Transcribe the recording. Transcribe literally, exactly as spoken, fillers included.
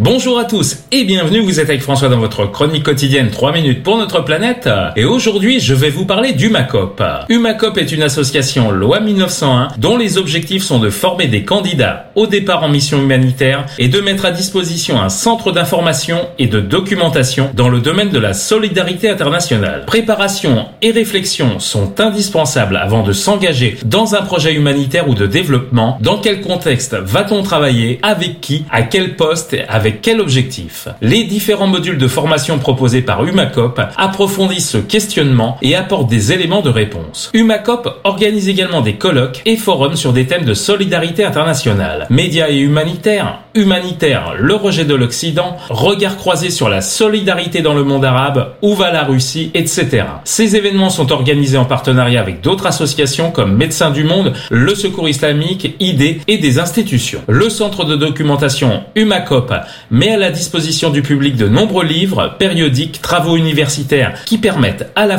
Bonjour à tous et bienvenue, vous êtes avec François dans votre chronique quotidienne trois minutes pour notre planète. Et aujourd'hui, je vais vous parler d'Umacop. Umacop est une association loi mille neuf cent un dont les objectifs sont de former des candidats au départ en mission humanitaire et de mettre à disposition un centre d'information et de documentation dans le domaine de la solidarité internationale. Préparation et réflexion sont indispensables avant de s'engager dans un projet humanitaire ou de développement. Dans quel contexte va-t-on travailler? Avec qui? À quel poste? Avec quel objectif? Les différents modules de formation proposés par Umacop approfondissent ce questionnement et apportent des éléments de réponse. Umacop organise également des colloques et forums sur des thèmes de solidarité internationale. Médias et humanitaire, humanitaire, le rejet de l'Occident, regard croisé sur la solidarité dans le monde arabe, où va la Russie, et cetera. Ces événements sont organisés en partenariat avec d'autres associations comme Médecins du Monde, le Secours Islamique, I D E et des institutions. Le centre de documentation Umacop met à la disposition du public de nombreux livres, périodiques, travaux universitaires qui permettent à la